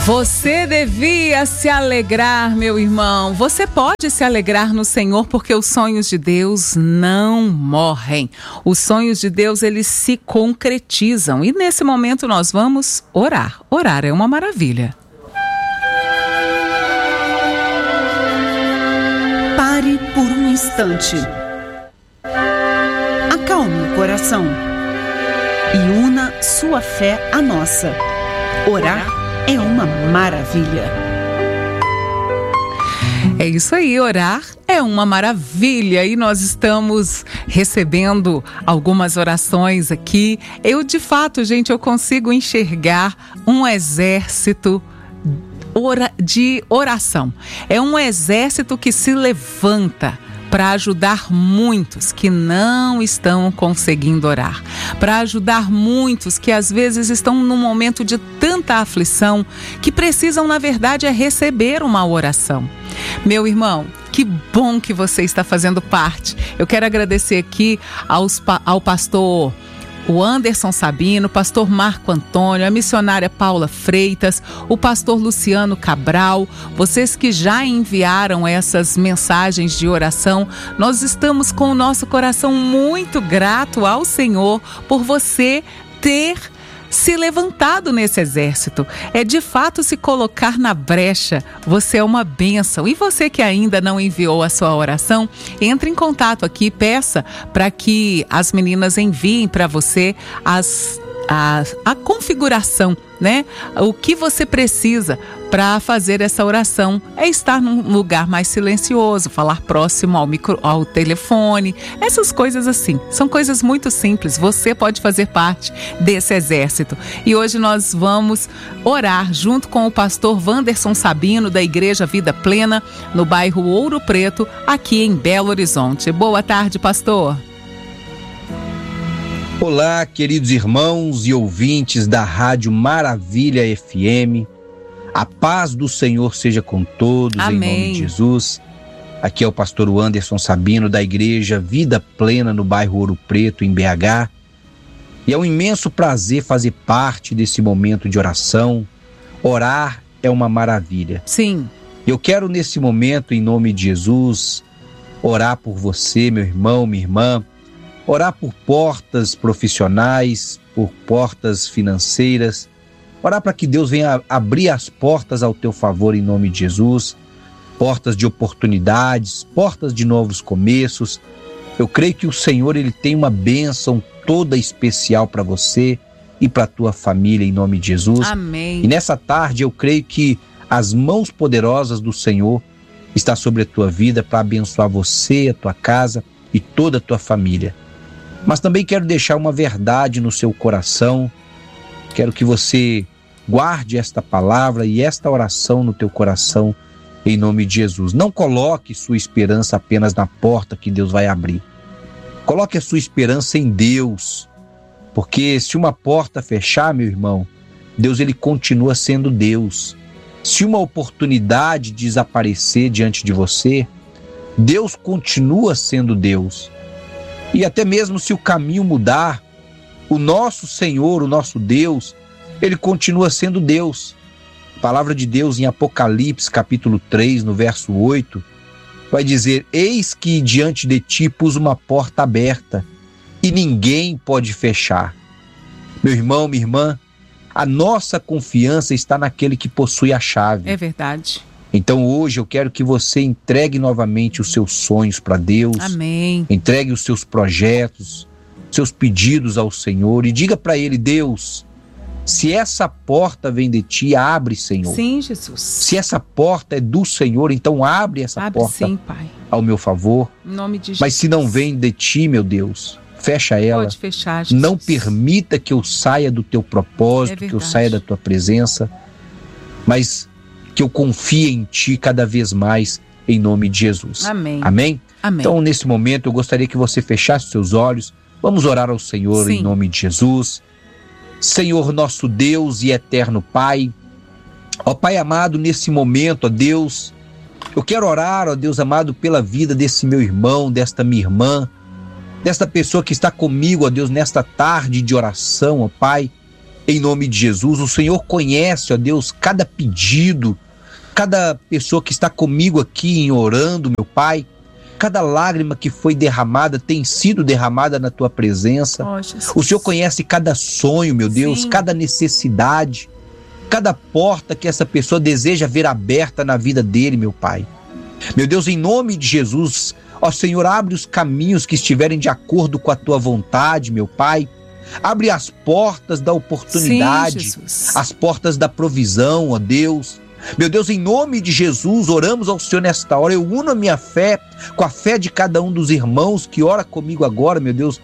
Você devia se alegrar, meu irmão. Você pode se alegrar no Senhor, porque os sonhos de Deus não morrem. Os sonhos de Deus, eles se concretizam. E nesse momento nós vamos orar. Orar é uma maravilha. Pare por um instante. Acalme o coração e una sua fé à nossa. Orar é uma maravilha. É isso aí, orar é uma maravilha. E nós estamos recebendo algumas orações aqui. De fato, gente, eu consigo enxergar um exército de oração. É um exército que se levanta para ajudar muitos que não estão conseguindo orar, para ajudar muitos que às vezes estão num momento de tanta aflição que precisam, na verdade, receber uma oração. Meu irmão, que bom que você está fazendo parte. Eu quero agradecer aqui ao pastor o Anderson Sabino, o pastor Marco Antônio, a missionária Paula Freitas, o pastor Luciano Cabral, vocês que já enviaram essas mensagens de oração. Nós estamos com o nosso coração muito grato ao Senhor por você ter se levantado nesse exército. É de fato se colocar na brecha. Você é uma bênção. E você que ainda não enviou a sua oração, entre em contato aqui, peça para que as meninas enviem para você a configuração, né? O que você precisa para fazer essa oração é estar num lugar mais silencioso, falar próximo ao telefone, essas coisas assim. São coisas muito simples. Você pode fazer parte desse exército. E hoje nós vamos orar junto com o pastor Wanderson Sabino, da Igreja Vida Plena, no bairro Ouro Preto, aqui em Belo Horizonte. Boa tarde, pastor. Olá, queridos irmãos e ouvintes da Rádio Maravilha FM. A paz do Senhor seja com todos. Amém. Em nome de Jesus. Aqui é o pastor Wanderson Sabino, da Igreja Vida Plena, no bairro Ouro Preto, em BH. E é um imenso prazer fazer parte desse momento de oração. Orar é uma maravilha. Sim. Eu quero, nesse momento, em nome de Jesus, orar por você, meu irmão, minha irmã. Orar por portas profissionais, por portas financeiras. Orar para que Deus venha abrir as portas ao teu favor em nome de Jesus. Portas de oportunidades, portas de novos começos. Eu creio que o Senhor, Ele tem uma bênção toda especial para você e para a tua família em nome de Jesus. Amém. E nessa tarde eu creio que as mãos poderosas do Senhor estão sobre a tua vida para abençoar você, a tua casa e toda a tua família. Mas também quero deixar uma verdade no seu coração. Quero que você guarde esta palavra e esta oração no teu coração, em nome de Jesus. Não coloque sua esperança apenas na porta que Deus vai abrir. Coloque a sua esperança em Deus. Porque se uma porta fechar, meu irmão, Deus, Ele continua sendo Deus. Se uma oportunidade desaparecer diante de você, Deus continua sendo Deus. E até mesmo se o caminho mudar, o nosso Senhor, o nosso Deus, Ele continua sendo Deus. A palavra de Deus em Apocalipse, capítulo 3, no verso 8, vai dizer: eis que diante de ti pus uma porta aberta, e ninguém pode fechar. Meu irmão, minha irmã, a nossa confiança está naquele que possui a chave. É verdade. Então hoje eu quero que você entregue novamente os seus sonhos para Deus. Amém. Entregue os seus projetos, seus pedidos ao Senhor e diga para Ele: Deus, se essa porta vem de Ti, abre, Senhor. Sim, Jesus. Se essa porta é do Senhor, então abre essa porta, sim, Pai, ao meu favor. Em nome de Jesus. Mas se não vem de Ti, meu Deus, fecha ela. Pode fechar, Jesus. Não permita que eu saia do Teu propósito, que eu saia da Tua presença, mas que eu confie em Ti cada vez mais, em nome de Jesus. Amém. Amém? Amém. Então, nesse momento, eu gostaria que você fechasse seus olhos. Vamos orar ao Senhor. Sim. Em nome de Jesus. Senhor, nosso Deus e eterno Pai, ó Pai amado, nesse momento, ó Deus, eu quero orar, ó Deus amado, pela vida desse meu irmão, desta minha irmã, desta pessoa que está comigo, ó Deus, nesta tarde de oração, ó Pai. em nome de Jesus. O Senhor conhece, ó Deus, cada pedido, cada pessoa que está comigo aqui orando, meu Pai. Cada lágrima que foi derramada tem sido derramada na Tua presença. O Senhor conhece cada sonho, meu Deus, Sim. cada necessidade, cada porta que essa pessoa deseja ver aberta na vida dele, meu Pai. Meu Deus, em nome de Jesus, ó Senhor, abre os caminhos que estiverem de acordo com a Tua vontade, meu Pai. Abre as portas da oportunidade, Sim, Jesus. as portas da provisão, ó Deus. Meu Deus, em nome de Jesus, oramos ao Senhor nesta hora. Eu uno a minha fé com a fé de cada um dos irmãos que ora comigo agora, meu Deus,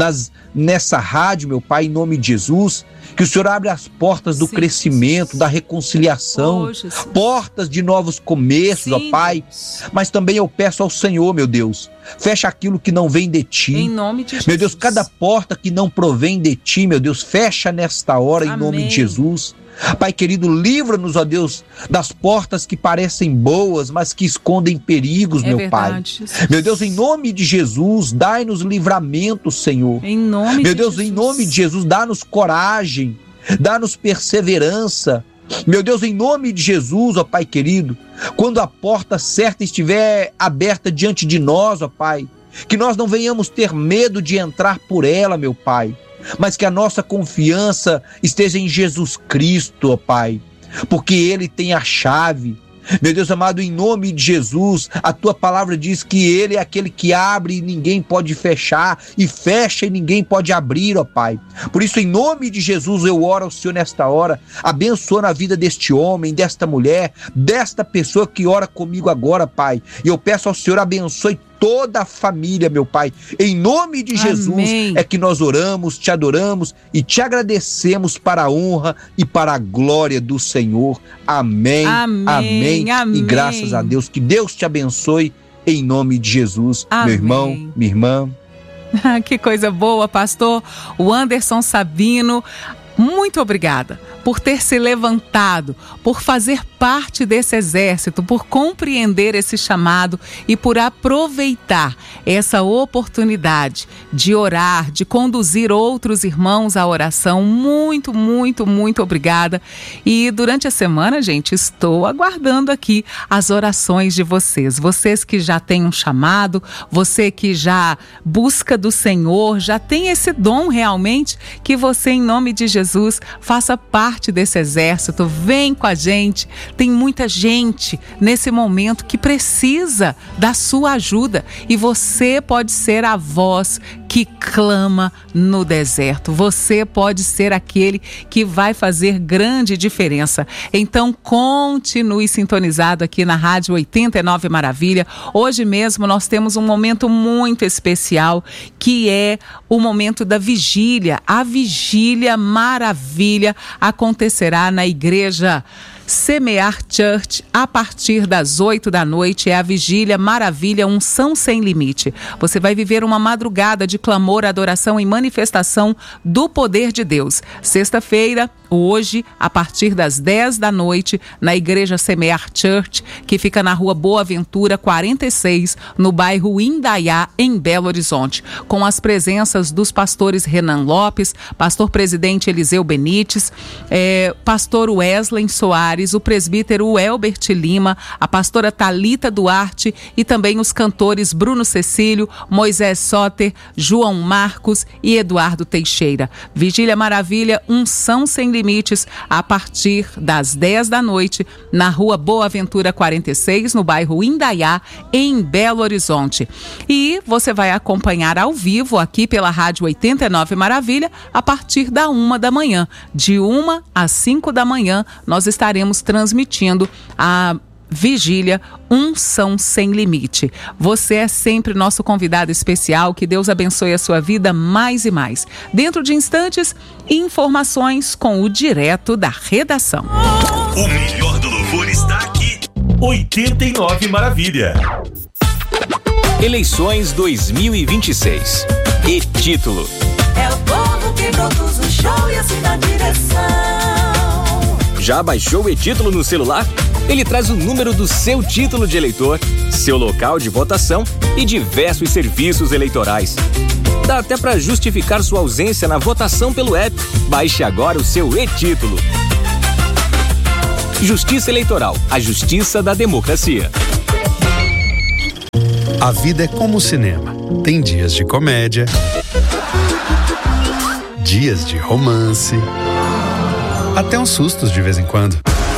nessa rádio, meu Pai, em nome de Jesus. Que o Senhor abra as portas do Sim, crescimento, da reconciliação, Oh, Jesus. portas de novos começos, Sim, ó Pai. Deus. Mas também eu peço ao Senhor, meu Deus, fecha aquilo que não vem de Ti. Em nome de Jesus. Meu Deus, cada porta que não provém de Ti, meu Deus, fecha nesta hora, em nome Amém. de Jesus. Pai querido, livra-nos, ó Deus, das portas que parecem boas, mas que escondem perigos, É meu verdade, Pai. Jesus. Meu Deus, em nome de Jesus, dai-nos livramento, Senhor. Em nome Meu de Deus, Jesus. em nome de Jesus, dá-nos coragem, dá-nos perseverança. Meu Deus, em nome de Jesus, ó Pai querido, quando a porta certa estiver aberta diante de nós, ó Pai, que nós não venhamos ter medo de entrar por ela, meu Pai, mas que a nossa confiança esteja em Jesus Cristo, ó Pai, porque Ele tem a chave. Meu Deus amado, em nome de Jesus, a Tua palavra diz que Ele é aquele que abre e ninguém pode fechar, e fecha e ninguém pode abrir, ó Pai. Por isso, em nome de Jesus, eu oro ao Senhor nesta hora, abençoa a vida deste homem, desta mulher, desta pessoa que ora comigo agora, Pai. E eu peço ao Senhor, abençoe toda a família, meu Pai. Em nome de Jesus Amém. é que nós oramos, te adoramos e te agradecemos para a honra e para a glória do Senhor. Amém, Amém, amém. amém. E graças a Deus, que Deus te abençoe em nome de Jesus. Amém. Meu irmão, minha irmã. Que coisa boa, pastor. O Anderson Sabino, muito obrigada por ter se levantado, por fazer parte desse exército, por compreender esse chamado e por aproveitar essa oportunidade de orar, de conduzir outros irmãos à oração. Muito, muito, muito obrigada. E durante a semana, gente, estou aguardando aqui as orações de vocês. Vocês que já têm um chamado, você que já busca do Senhor, já tem esse dom realmente, que você, em nome de Jesus, faça parte desse exército. Vem com a gente. Tem muita gente nesse momento que precisa da sua ajuda e você pode ser a voz que clama no deserto. Você pode ser aquele que vai fazer grande diferença. Então continue sintonizado aqui na Rádio 89 Maravilha. Hoje mesmo nós temos um momento muito especial, que é o momento da vigília. A Vigília Maravilha acontecerá na Igreja Semear Church a partir das 8 da noite. É a Vigília Maravilha, Unção Sem Limite. Você vai viver uma madrugada de clamor, adoração e manifestação do poder de Deus. Sexta-feira, hoje, a partir das 10 da noite, na Igreja Semear Church, que fica na Rua Boa Ventura 46, no bairro Indaiá, em Belo Horizonte, com as presenças dos pastores Renan Lopes, pastor presidente Eliseu Benites, pastor Wesley Soares, o presbítero Elbert Lima, a pastora Thalita Duarte e também os cantores Bruno Cecílio, Moisés Soter, João Marcos e Eduardo Teixeira. Vigília Maravilha, Unção Sem Limites, a partir das 10 da noite, na Rua Boa Ventura 46, no bairro Indaiá, em Belo Horizonte. E você vai acompanhar ao vivo aqui pela Rádio 89 Maravilha a partir da 1 da manhã. De 1 às 5 da manhã, nós estaremos transmitindo a Vigília Unção Sem Limite. Você é sempre nosso convidado especial. Que Deus abençoe a sua vida mais e mais. Dentro de instantes, informações com o Direto da Redação. O melhor do louvor está aqui. 89 Maravilha. Eleições 2026. E título: É o povo que produz o show e assim dá direção. Já baixou o e-título no celular? Ele traz o número do seu título de eleitor, seu local de votação e diversos serviços eleitorais. Dá até para justificar sua ausência na votação pelo app. Baixe agora o seu e-título. Justiça Eleitoral, a justiça da democracia. A vida é como o cinema. Tem dias de comédia, dias de romance, até uns sustos de vez em quando.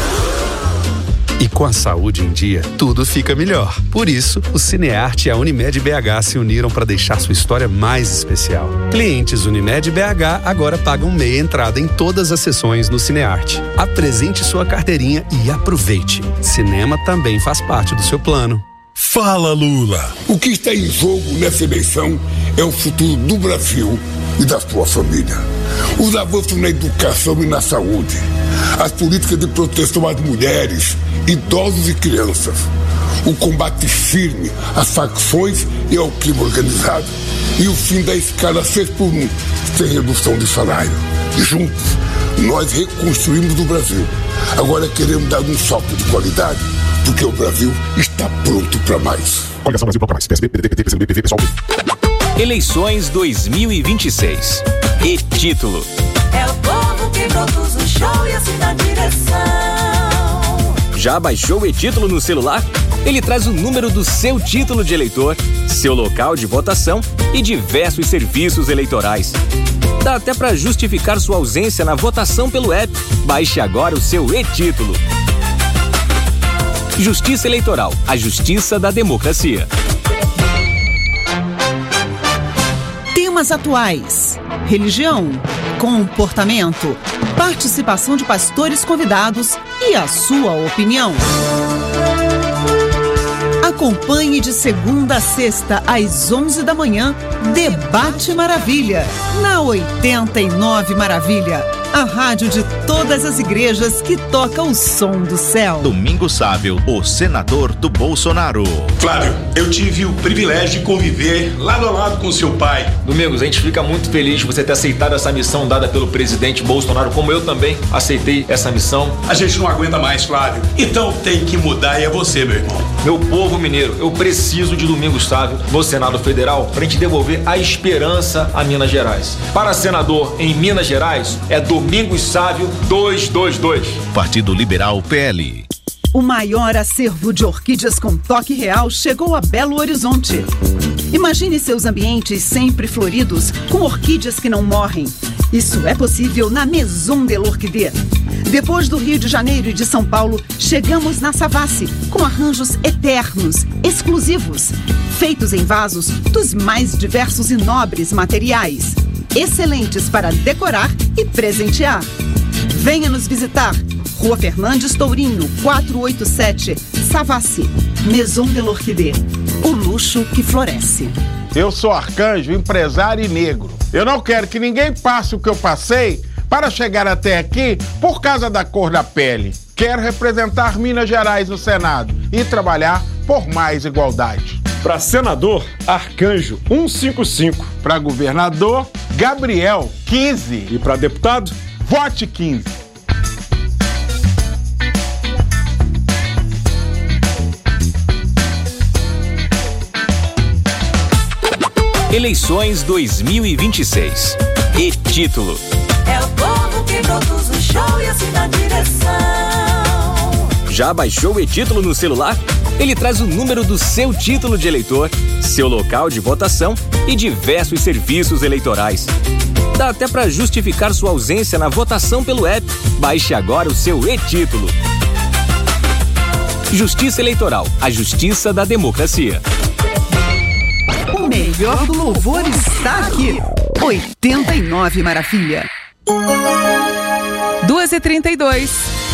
E com a saúde em dia, tudo fica melhor. Por isso, o Cinearte e a Unimed BH se uniram para deixar sua história mais especial. Clientes Unimed BH agora pagam meia entrada em todas as sessões no Cinearte. Apresente sua carteirinha e aproveite. Cinema também faz parte do seu plano. Fala, Lula! O que está em jogo nessa eleição é o futuro do Brasil e da sua família. Os avanços na educação e na saúde, as políticas de proteção às mulheres, idosos e crianças, o combate firme às facções e ao crime organizado e o fim da escala 6x1, sem redução de salário. Juntos, nós reconstruímos o Brasil. Agora queremos dar um salto de qualidade, porque o Brasil está pronto para mais. Coligação Brasil para mais. PSB, PDT, PCdoB, PV, PSOL. Eleições 2026. E-título. É o povo que produz o show e assim na direção. Já baixou o e-título no celular? Ele traz o número do seu título de eleitor, seu local de votação e diversos serviços eleitorais. Dá até para justificar sua ausência na votação pelo app. Baixe agora o seu e-título. Justiça Eleitoral, a justiça da democracia. Temas atuais: religião, comportamento, participação de pastores convidados e a sua opinião. Acompanhe de segunda a sexta, às 11 da manhã, Debate Maravilha, na 89 Maravilha, a rádio de todas as igrejas que toca o som do céu. Domingos Sábio, o senador do Bolsonaro. Flávio, eu tive o privilégio de conviver lado a lado com seu pai. Domingos, a gente fica muito feliz de você ter aceitado essa missão dada pelo presidente Bolsonaro, como eu também aceitei essa missão. A gente não aguenta mais, Flávio. Então tem que mudar e é você, meu irmão. Meu povo mineiro, eu preciso de Domingos Sávio no Senado Federal pra gente devolver a esperança a Minas Gerais. Para senador em Minas Gerais, é Domingos Sávio 222. Partido Liberal PL. O maior acervo de orquídeas com toque real chegou a Belo Horizonte. Imagine seus ambientes sempre floridos, com orquídeas que não morrem. Isso é possível na Maison de l'Orchidée. Depois do Rio de Janeiro e de São Paulo, chegamos na Savassi, com arranjos eternos, exclusivos, feitos em vasos dos mais diversos e nobres materiais, excelentes para decorar e presentear. Venha nos visitar. Rua Fernandes Tourinho, 487, Savassi, Maison de l'Orchidée. O luxo que floresce. Eu sou Arcanjo, empresário e negro. Eu não quero que ninguém passe o que eu passei para chegar até aqui por causa da cor da pele. Quero representar Minas Gerais no Senado e trabalhar por mais igualdade. Para senador, Arcanjo 155. Para governador, Gabriel 15. E para deputado, vote 15. Eleições 2026. E-título. É o povo que produz o show e assim na direção. Já baixou o e-título no celular? Ele traz o número do seu título de eleitor, seu local de votação e diversos serviços eleitorais. Dá até para justificar sua ausência na votação pelo app. Baixe agora o seu e-título. Justiça Eleitoral, a justiça da democracia. O melhor do louvor está aqui. 89 Maravilha. 2h32.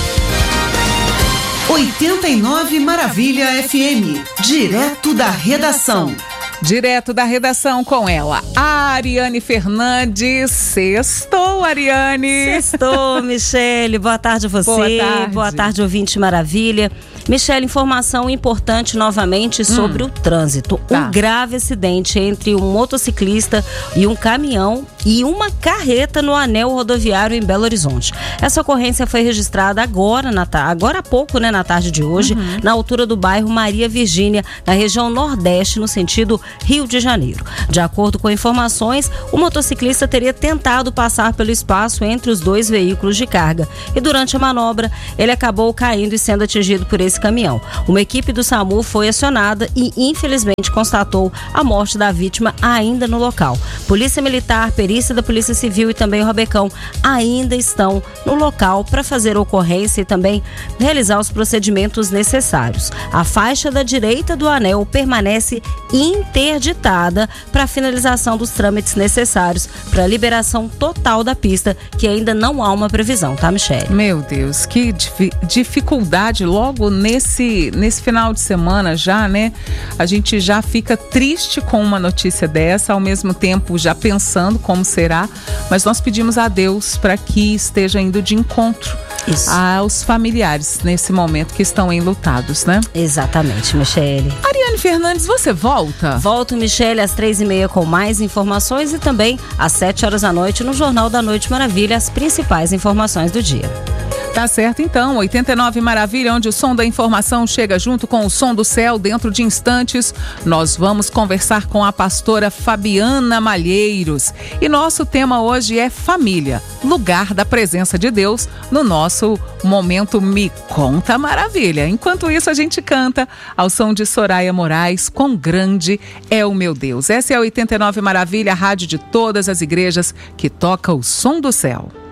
89 Maravilha FM. Direto da redação. Direto da redação com ela, a Ariane Fernandes. Sextou, Ariane. Sextou, Michele. Boa tarde a você. Boa tarde. Boa tarde, ouvinte Maravilha. Michele, informação importante novamente sobre o trânsito. Um grave acidente entre um motociclista e um caminhão e uma carreta no anel rodoviário em Belo Horizonte. Essa ocorrência foi registrada agora há pouco, na tarde de hoje, na altura do bairro Maria Virgínia, na região Nordeste, no sentido Rio de Janeiro. De acordo com informações, o motociclista teria tentado passar pelo espaço entre os dois veículos de carga e durante a manobra ele acabou caindo e sendo atingido por esse caminhão. Uma equipe do SAMU foi acionada e infelizmente constatou a morte da vítima ainda no local. Polícia Militar, perícia da Polícia Civil e também o Rabecão ainda estão no local para fazer a ocorrência e também realizar os procedimentos necessários. A faixa da direita do anel permanece interditada para a finalização dos trâmites necessários para a liberação total da pista, que ainda não há uma previsão, tá, Michele? Meu Deus, que dificuldade logo nesse final de semana já, né? A gente já fica triste com uma notícia dessa, ao mesmo tempo já pensando como será, mas nós pedimos a Deus para que esteja indo de encontro aos familiares nesse momento que estão enlutados, né? Exatamente, Michele. Ariane Fernandes, você volta? Volto, Michele, às 3h30 com mais informações e também às 7h da noite no Jornal da Noite Maravilha, as principais informações do dia. Tá certo, então. 89 Maravilha, onde o som da informação chega junto com o som do céu. Dentro de instantes, nós vamos conversar com a pastora Fabiana Malheiros. E nosso tema hoje é família, lugar da presença de Deus no nosso momento Me Conta Maravilha. Enquanto isso, a gente canta ao som de Soraya Moraes, Quão Grande é o Meu Deus. Essa é a 89 Maravilha, a rádio de todas as igrejas que toca o som do céu.